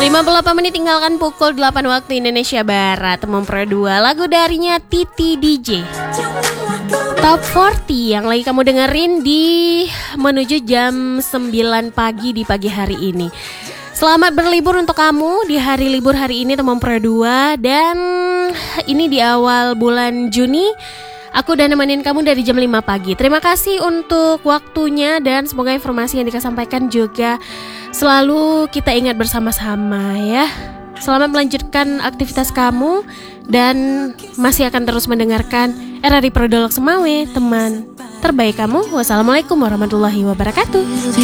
58 menit tinggalkan pukul 8 waktu Indonesia Barat. Mempro 2 lagu darinya Titi DJ. Top 40 yang lagi kamu dengerin di menuju jam 9 pagi di pagi hari ini. Selamat berlibur untuk kamu di hari libur hari ini teman Pro 2. Dan ini di awal bulan Juni. Aku udah nemenin kamu dari jam 5 pagi. Terima kasih untuk waktunya dan semoga informasi yang dikasampaikan juga selalu kita ingat bersama-sama ya. Selamat melanjutkan aktivitas kamu dan masih akan terus mendengarkan RRI Prodolog Semawe, teman terbaik kamu. Wassalamualaikum warahmatullahi wabarakatuh.